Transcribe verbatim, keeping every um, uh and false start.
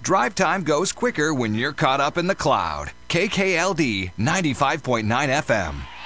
Drive time goes quicker when you're caught up in the cloud. K K L D ninety-five point nine F M.